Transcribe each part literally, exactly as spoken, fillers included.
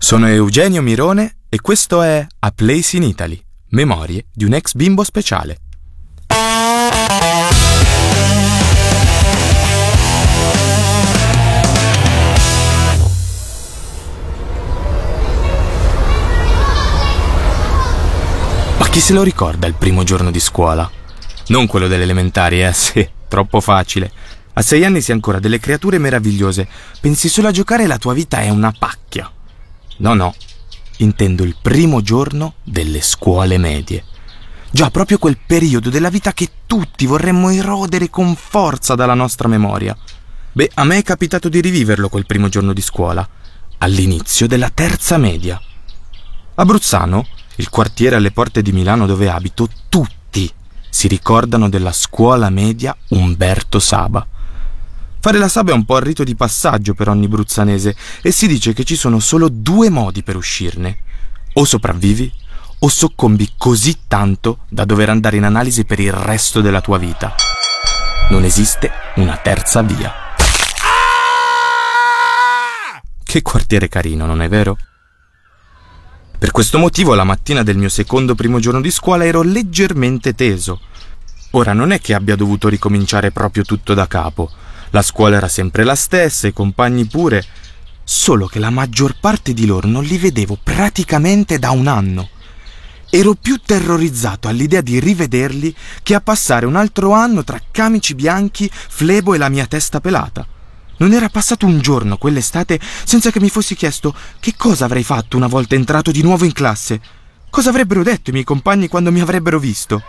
Sono Eugenio Mirone e questo è A Place in Italy, memorie di un ex bimbo speciale. Ma chi se lo ricorda il primo giorno di scuola? Non quello delle elementari, eh sì, troppo facile. A sei anni sei ancora delle creature meravigliose, pensi solo a giocare e la tua vita è una pacchia. No, no, intendo il primo giorno delle scuole medie. Già, proprio quel periodo della vita che tutti vorremmo erodere con forza dalla nostra memoria. Beh, a me è capitato di riviverlo quel primo giorno di scuola, all'inizio della terza media. A Bruzzano, il quartiere alle porte di Milano dove abito, tutti si ricordano della scuola media Umberto Saba. Fare la Saba è un po' il rito di passaggio per ogni bruzzanese e si dice che ci sono solo due modi per uscirne. O sopravvivi o soccombi così tanto da dover andare in analisi per il resto della tua vita. Non esiste una terza via. Che quartiere carino, non è vero? Per questo motivo la mattina del mio secondo primo giorno di scuola ero leggermente teso. Ora non è che abbia dovuto ricominciare proprio tutto da capo. La scuola era sempre la stessa, i compagni pure, solo che la maggior parte di loro non li vedevo praticamente da un anno. Ero più terrorizzato all'idea di rivederli che a passare un altro anno tra camici bianchi, flebo e la mia testa pelata. Non era passato un giorno quell'estate senza che mi fossi chiesto che cosa avrei fatto una volta entrato di nuovo in classe. Cosa avrebbero detto i miei compagni quando mi avrebbero visto?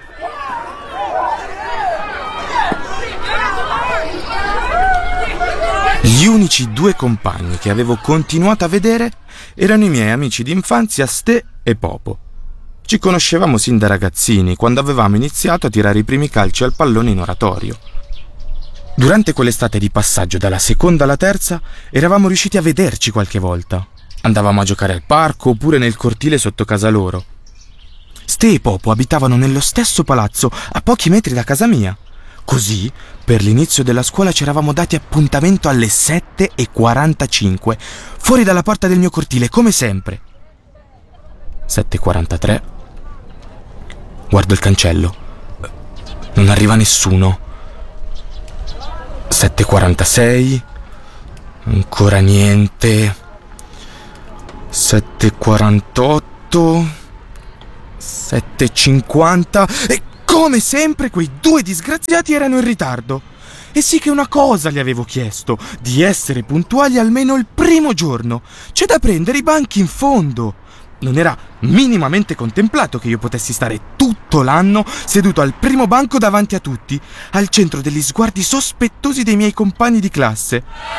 Gli unici due compagni che avevo continuato a vedere erano i miei amici d'infanzia Ste e Popo. Ci conoscevamo sin da ragazzini, quando avevamo iniziato a tirare i primi calci al pallone in oratorio. Durante quell'estate di passaggio dalla seconda alla terza eravamo riusciti a vederci qualche volta. Andavamo a giocare al parco oppure nel cortile sotto casa loro. Ste e Popo abitavano nello stesso palazzo, a pochi metri da casa mia. Così, per l'inizio della scuola ci eravamo dati appuntamento alle sette e quarantacinque, fuori dalla porta del mio cortile, come sempre. sette e quarantatré. Guardo il cancello. Non arriva nessuno. sette e quarantasei. Ancora niente. sette e quarantotto. sette e cinquanta. E come sempre quei due disgraziati erano in ritardo. E sì che una cosa gli avevo chiesto, di essere puntuali almeno il primo giorno. C'è da prendere i banchi in fondo. Non era minimamente contemplato che io potessi stare tutto l'anno seduto al primo banco davanti a tutti, al centro degli sguardi sospettosi dei miei compagni di classe.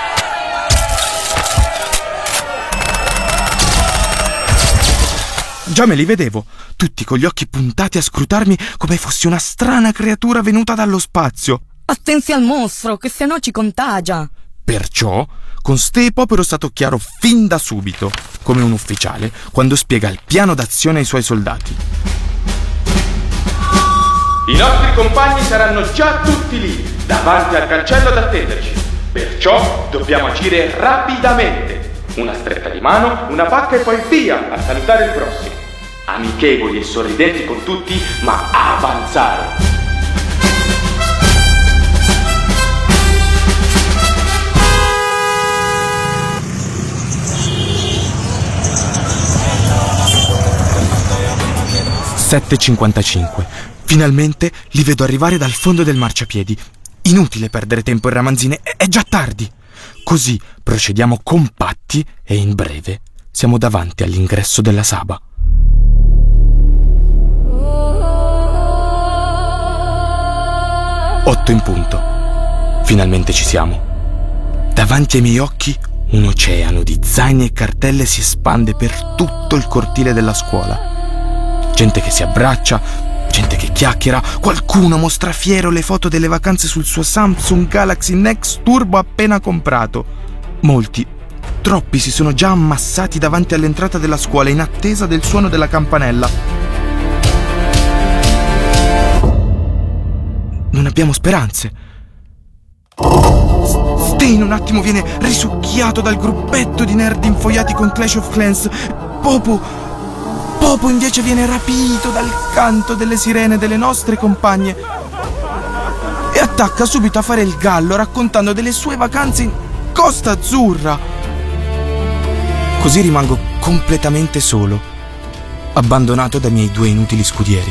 Già me li vedevo, tutti con gli occhi puntati a scrutarmi come fossi una strana creatura venuta dallo spazio. Attenzione al mostro, che se no ci contagia. Perciò, con Ste e Popo ero stato chiaro fin da subito, come un ufficiale quando spiega il piano d'azione ai suoi soldati. I nostri compagni saranno già tutti lì, davanti al cancello ad attenderci. Perciò dobbiamo agire rapidamente. Una stretta di mano, una pacca e poi via a salutare il prossimo. Amichevoli e sorridenti con tutti, ma avanzare. sette e cinquantacinque. Finalmente li vedo arrivare dal fondo del marciapiedi. Inutile perdere tempo in ramanzine, è già tardi. Così procediamo compatti e in breve siamo davanti all'ingresso della Saba. Otto in punto. Finalmente ci siamo. Davanti ai miei occhi un oceano di zaini e cartelle si espande per tutto il cortile della scuola. Gente che si abbraccia, gente che chiacchiera, qualcuno mostra fiero le foto delle vacanze sul suo Samsung Galaxy Next Turbo appena comprato. Molti, troppi si sono già ammassati davanti all'entrata della scuola in attesa del suono della campanella. Non abbiamo speranze. Ste in un attimo viene risucchiato dal gruppetto di nerd infoiati con Clash of Clans. Popo, Popo invece viene rapito dal canto delle sirene delle nostre compagne e attacca subito a fare il gallo raccontando delle sue vacanze in Costa Azzurra. Così rimango completamente solo, abbandonato dai miei due inutili scudieri.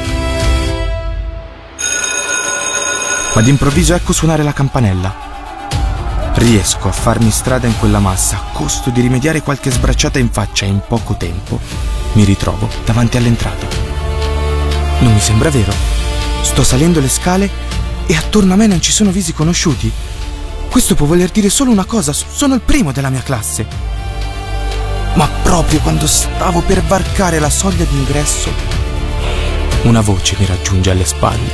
Ma d'improvviso ecco suonare la campanella. Riesco a farmi strada in quella massa a costo di rimediare qualche sbracciata in faccia e in poco tempo mi ritrovo davanti all'entrata. Non mi sembra vero. Sto salendo le scale e attorno a me non ci sono visi conosciuti. Questo può voler dire solo una cosa: sono il primo della mia classe. Ma proprio quando stavo per varcare la soglia d'ingresso, una voce mi raggiunge alle spalle.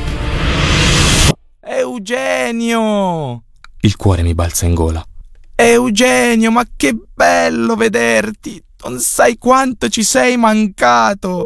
Eugenio! Il cuore mi balza in gola. Eugenio, ma che bello vederti! Non sai quanto ci sei mancato!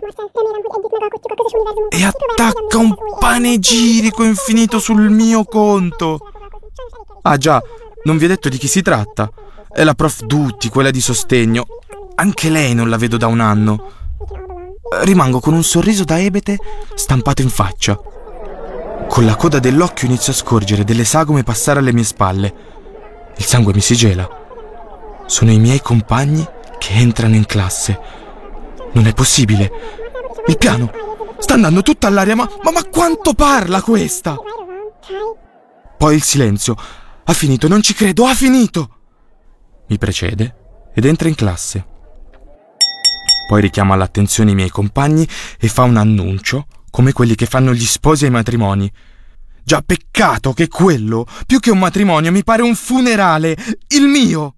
E attacca un panegirico infinito sul mio conto. Ah già, non vi ho detto di chi si tratta. È la prof Dutti, quella di sostegno. Anche lei non la vedo da un anno. Rimango con un sorriso da ebete stampato in faccia. Con la coda dell'occhio inizio a scorgere delle sagome passare alle mie spalle. Il sangue mi si gela. Sono i miei compagni che entrano in classe. Non è possibile. Il piano sta andando tutta all'aria, ma, ma, ma quanto parla questa? Poi il silenzio. Ha finito, non ci credo, ha finito! Mi precede ed entra in classe. Poi richiama all'attenzione i miei compagni e fa un annuncio come quelli che fanno gli sposi ai matrimoni. Già, peccato che quello, più che un matrimonio, mi pare un funerale, il mio!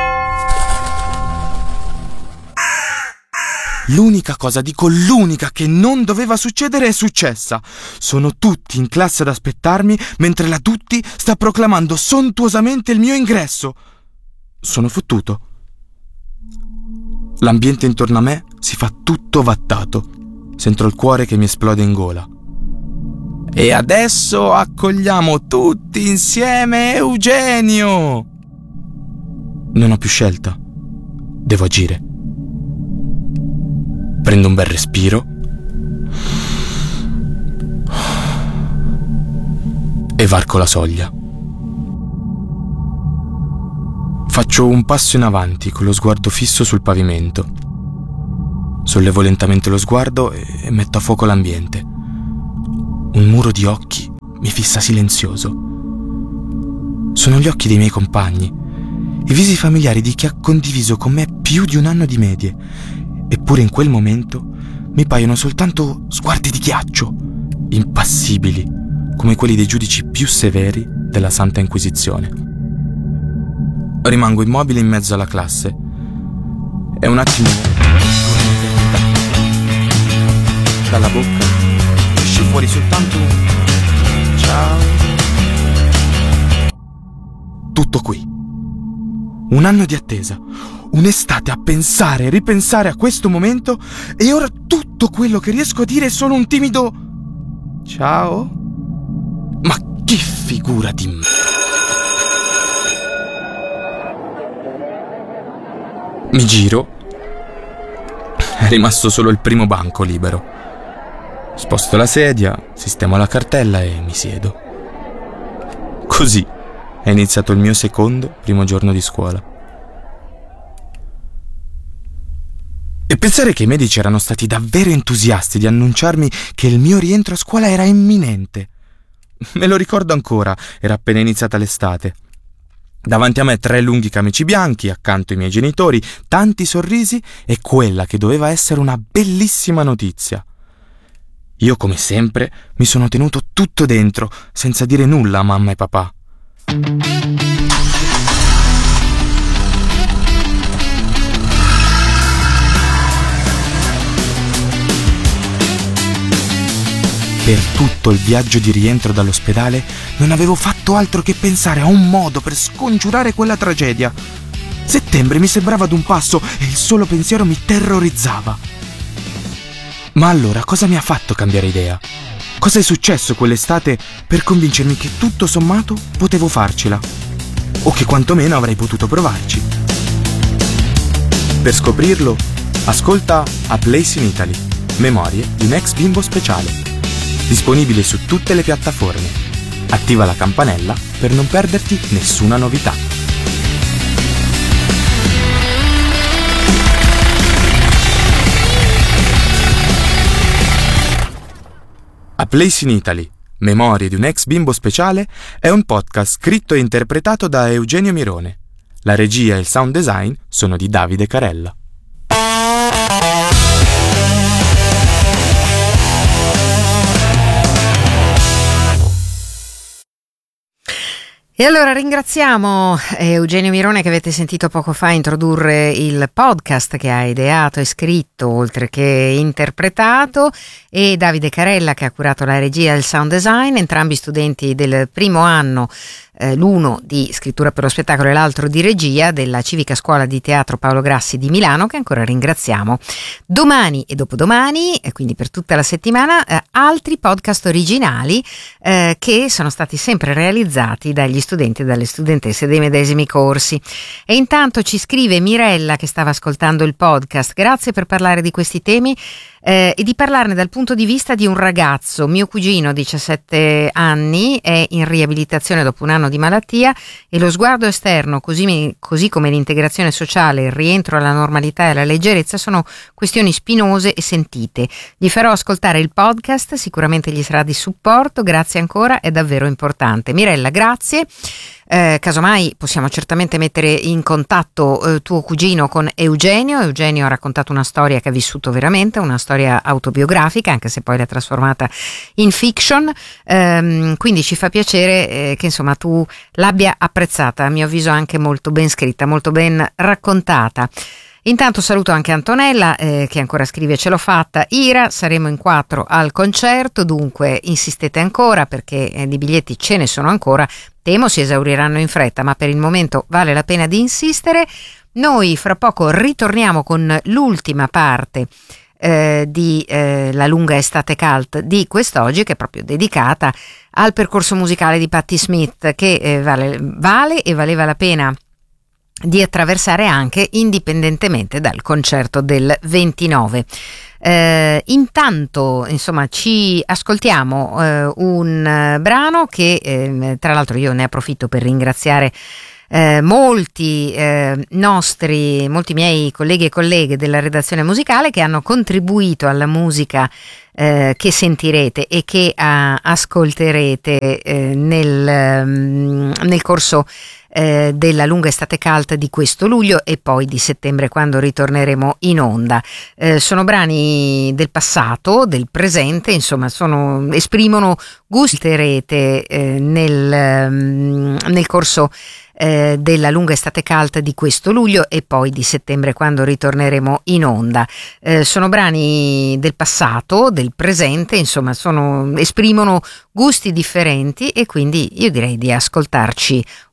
L'unica cosa, dico l'unica, che non doveva succedere è successa. Sono tutti in classe ad aspettarmi mentre la Tutti sta proclamando sontuosamente il mio ingresso. Sono fottuto. L'ambiente intorno a me si fa tutto vattato. Sento il cuore che mi esplode in gola. E adesso accogliamo tutti insieme Eugenio! Non ho più scelta. Devo agire. Prendo un bel respiro e varco la soglia. Faccio un passo in avanti con lo sguardo fisso sul pavimento. Sollevo lentamente lo sguardo e metto a fuoco l'ambiente. Un muro di occhi mi fissa silenzioso. Sono gli occhi dei miei compagni, i visi familiari di chi ha condiviso con me più di un anno di medie. Eppure in quel momento mi paiono soltanto sguardi di ghiaccio, impassibili, come quelli dei giudici più severi della Santa Inquisizione. Rimango immobile in mezzo alla classe. È un attimo dalla bocca esce fuori soltanto un ciao. Tutto qui. Un anno di attesa, un'estate a pensare e ripensare a questo momento, e ora tutto quello che riesco a dire è solo un timido ciao? Ma che figura di me! Mi giro. È rimasto solo il primo banco libero. Sposto la sedia, sistemo la cartella e mi siedo. Così è iniziato il mio secondo primo giorno di scuola. E pensare che i medici erano stati davvero entusiasti di annunciarmi che il mio rientro a scuola era imminente. Me lo ricordo ancora, era appena iniziata l'estate. Davanti a me tre lunghi camici bianchi, accanto i miei genitori, tanti sorrisi e quella che doveva essere una bellissima notizia. Io, come sempre, mi sono tenuto tutto dentro, senza dire nulla a mamma e papà. Per tutto il viaggio di rientro dall'ospedale non avevo fatto altro che pensare a un modo per scongiurare quella tragedia. Settembre mi sembrava ad un passo e il solo pensiero mi terrorizzava. Ma allora cosa mi ha fatto cambiare idea? Cosa è successo quell'estate per convincermi che tutto sommato potevo farcela? o che quantomeno avrai potuto provarci. Per scoprirlo, ascolta A Place in Italy, Memorie di un ex bimbo speciale, disponibile su tutte le piattaforme. Attiva la campanella per non perderti nessuna novità. A Place in Italy, Memorie di un ex bimbo speciale è un podcast scritto e interpretato da Eugenio Mirone. La regia e il sound design sono di Davide Carella. E allora ringraziamo Eugenio Mirone, che avete sentito poco fa introdurre il podcast che ha ideato e scritto oltre che interpretato, e Davide Carella, che ha curato la regia e il sound design, entrambi studenti del primo anno, eh, l'uno di scrittura per lo spettacolo e l'altro di regia, della Civica Scuola di Teatro Paolo Grassi di Milano, che ancora ringraziamo. Domani e dopodomani, e quindi per tutta la settimana, eh, altri podcast originali eh, che sono stati sempre realizzati dagli studenti e dalle studentesse dei medesimi corsi. E intanto ci scrive Mirella, che stava ascoltando il podcast: grazie per parlare di questi temi eh, e di parlarne dal punto di vista di un ragazzo. Mio cugino, diciassette anni, è in riabilitazione dopo un anno di malattia e lo sguardo esterno, così, così come l'integrazione sociale, il rientro alla normalità e alla leggerezza sono questioni spinose e sentite. Gli farò ascoltare il podcast, sicuramente gli sarà di supporto. Grazie ancora, è davvero importante. Mirella, grazie. Eh, casomai possiamo certamente mettere in contatto eh, tuo cugino con Eugenio. Eugenio ha raccontato una storia che ha vissuto veramente, una storia autobiografica, anche se poi l'ha trasformata in fiction, ehm, quindi ci fa piacere eh, che insomma tu l'abbia apprezzata, a mio avviso anche molto ben scritta, molto ben raccontata. Intanto saluto anche Antonella eh, che ancora scrive: ce l'ho fatta, Ira, saremo in quattro al concerto, dunque insistete ancora perché eh, di biglietti ce ne sono ancora, temo si esauriranno in fretta, ma per il momento vale la pena di insistere. Noi fra poco ritorniamo con l'ultima parte eh, di eh, La lunga estate cult di quest'oggi, che è proprio dedicata al percorso musicale di Patti Smith, che eh, vale, vale e valeva la pena di attraversare anche indipendentemente dal concerto del ventinove. Eh, intanto insomma ci ascoltiamo eh, un eh, brano che eh, tra l'altro io ne approfitto per ringraziare eh, molti eh, nostri molti miei colleghi e colleghe della redazione musicale che hanno contribuito alla musica eh, che sentirete e che ah, ascolterete eh, nel, um, nel corso Eh, della lunga estate cult di questo luglio e poi di settembre, quando ritorneremo in onda. Eh, sono brani del passato, del presente, insomma sono, esprimono gusti eh, nel, um, nel corso eh, della lunga estate cult di questo luglio e poi di settembre, quando ritorneremo in onda. Eh, sono brani del passato, del presente, insomma sono, esprimono gusti differenti e quindi io direi di ascoltarci